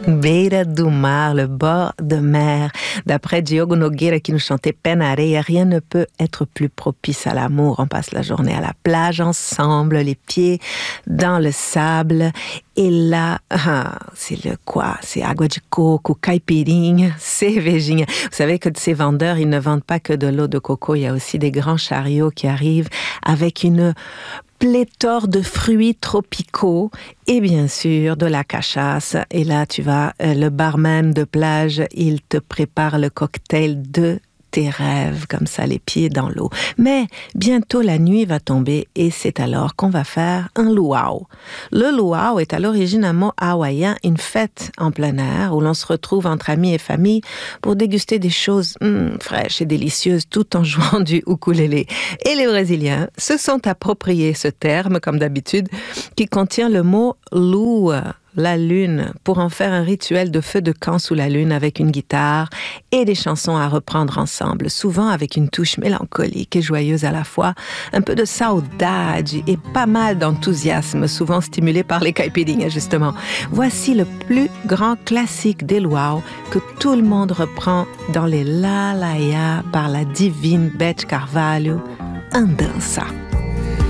Beira do mar, le bord de mer. D'après Diogo Nogueira qui nous chantait Penareia, rien ne peut être plus propice à l'amour. On passe la journée à la plage ensemble, les pieds dans le sable. Et là, c'est le quoi? C'est água de coco, caipirinha, cervejinha. Vous savez que ces vendeurs, ils ne vendent pas que de l'eau de coco. Il y a aussi des grands chariots qui arrivent avec une pléthore de fruits tropicaux et bien sûr de la cachasse. Et là, le barman de plage, il te prépare le cocktail de tes rêves, comme ça, les pieds dans l'eau. Mais bientôt, la nuit va tomber et c'est alors qu'on va faire un luau. Le luau est à l'origine un mot hawaïen, une fête en plein air où l'on se retrouve entre amis et famille pour déguster des choses fraîches et délicieuses tout en jouant du ukulélé. Et les Brésiliens se sont appropriés ce terme, comme d'habitude, qui contient le mot lua, la lune, pour en faire un rituel de feu de camp sous la lune avec une guitare et des chansons à reprendre ensemble, souvent avec une touche mélancolique et joyeuse à la fois, un peu de saudade et pas mal d'enthousiasme, souvent stimulé par les caipirinhas justement. Voici le plus grand classique des luau que tout le monde reprend dans les Lalaia par la divine Beth Carvalho, Andança.